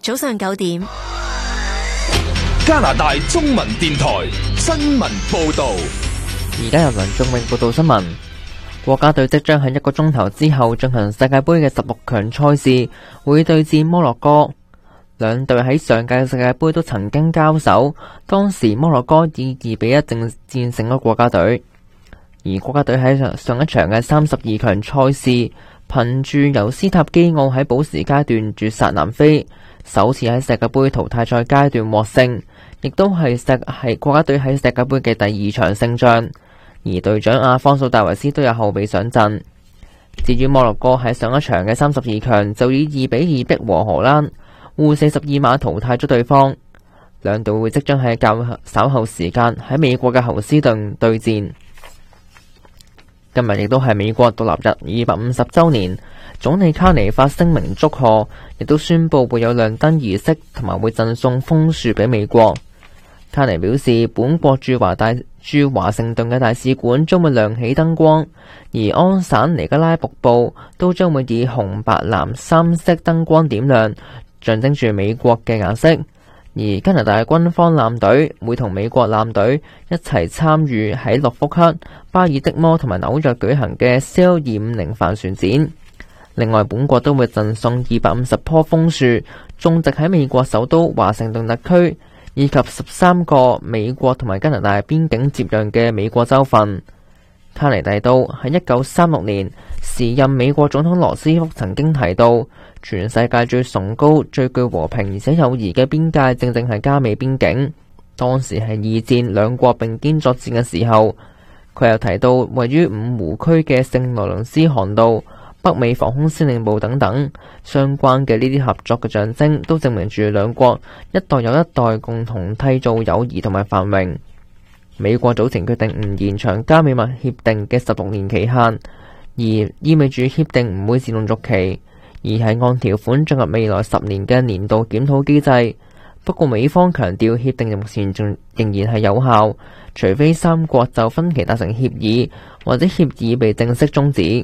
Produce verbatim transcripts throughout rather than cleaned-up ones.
早上九點， 加拿大中文電台新聞報道。 而家由梁仲永報道新聞。國家隊即將喺一個鐘頭之後進行世界盃嘅十六強賽事，會對戰摩洛哥。兩隊喺上屆世界盃都曾經交手，當時摩洛哥以二比一正戰勝咗國家隊。而國家隊喺上一場嘅三十二強賽事，憑住由斯塔基奧喺補時階段絕殺南非，首次喺世界盃淘汰賽階段獲勝，亦都係世係國家隊喺世界盃嘅第二場勝仗。而隊長阿方素戴維斯都有後備上陣。至於摩洛哥喺上一場嘅三十二強就以二比二逼和荷蘭，互四十二碼淘汰咗對方。兩隊會即將喺較稍後時間喺美國嘅侯斯頓對戰。今日亦都係美國獨立日二百五十週年，總理卡尼發聲明祝賀，亦都宣布會有亮燈儀式，同埋會贈送楓樹俾美國。卡尼表示，本國駐華大駐華盛頓嘅大使館將會亮起燈光，而安省尼加拉瀑布都將會以紅白藍三色燈光點亮，象徵住美國嘅顏色。而加拿大軍方艦隊會同美國艦隊一齊參與喺諾福克、巴爾的摩同埋紐約舉行嘅 Sail 二五零帆船展。另外，本國都會贈送二百五十棵楓樹，種植喺美國首都華盛頓特區，以及十三個美國同埋加拿大邊境接壤嘅美國州份。卡尼提到，喺一九三六年，時任美國總統羅斯福曾經提到，全世界最崇高、最具和平而且友誼嘅邊界，正正係加美邊境。當時係二戰兩國並肩作戰嘅時候。佢又提到，位於五湖區嘅聖羅倫斯航道、北美防空司令部等等相關嘅呢啲合作嘅象徵，都證明住兩國一代又一代共同締造友誼同埋繁榮。美國早前決定唔延長加美墨協定嘅十六年期限，而意味住協定唔會自動續期，而係按條款進入未來十年嘅年度檢討機制。不過美方強調協定目前仲仍然係有效，除非三國就分歧達成協議，或者協議被正式終止。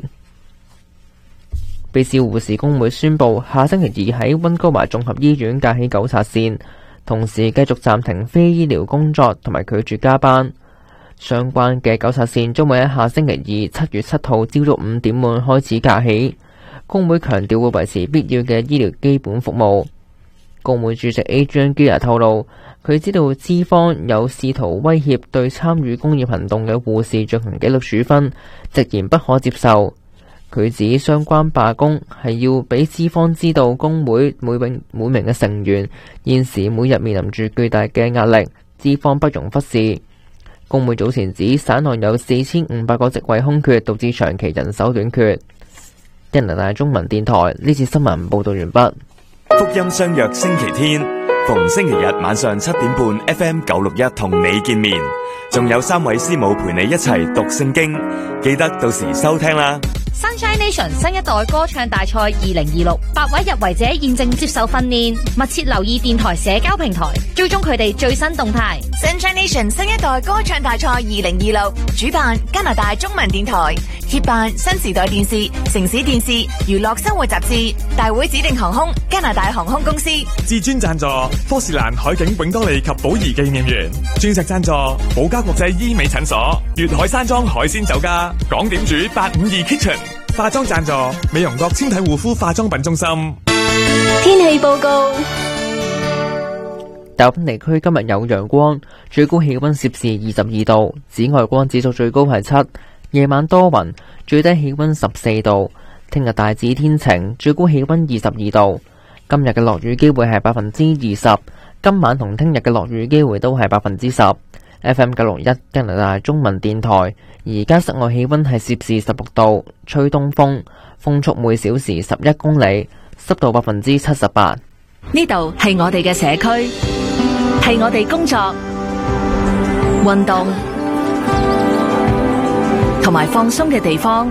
卑詩護士工會宣布下星期二喺溫哥華綜合醫院架起糾察線，同時繼續暫停非醫療工作同埋拒絕加班。相關嘅糾察線將會喺下星期二七月七號朝早五點半開始架起。工會強調會維持必要嘅醫療基本服務。工會主席 Adrian Gia 透露，佢知道資方有試圖威脅對參與工業行動嘅護士進行紀律處分，直言不可接受。佢指相關罷工係要俾資方知道，工會每名每名嘅成員現時每日面臨住巨大嘅壓力，資方不容忽視。工會早前指省內有四千五百個職位空缺，導致長期人手短缺。加拿大中文電台呢次新聞報道完畢。 福音相約星期天，逢星期日晚上七點半 F M 九六一同你見面，仲有三位師母陪你一齊讀聖經，記得到時收聽啦。 Sunshine Nation 新一代歌唱大賽二零二六，八位入圍者現正接受訓練，密切留意電台社交平台，追蹤佢哋最新動態。 Sunshine Nation 新一代歌唱大賽二零二六，主辦加拿大中文電台，協辦新時代電視、城市電視、娛樂生活雜誌，大會指定航空加拿大航空公司， 至尊贊助科士蘭海景永多利及寶儀紀念園，鑽石贊助寶嘉國際醫美診所、粵海山莊海鮮酒家、港點煮八五二 Kitchen。化妝贊助美容國纖體護膚化妝品中心。 天氣報告： 大部分地區今日有陽光，最高氣溫攝氏二十二度，紫外光指數最高係七。夜晚多雲，最低氣溫十四度。聽日大致天晴，最高氣溫二十二度。今日嘅落雨機會係百分之二十，今晚同聽日嘅落雨機會都係百分之十。F M 九六一加拿大中文電台，而家室外氣溫係攝氏十六度，吹東風，風速每小時十一公里，濕度百分之七十八。 呢度係我哋嘅社區，係我哋工作、運動同埋放鬆嘅地方。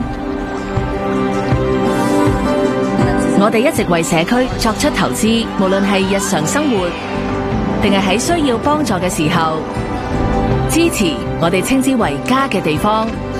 我哋一直為社區作出投資，無論係日常生活，定係喺需要幫助嘅時候，支持我哋稱之為家嘅地方。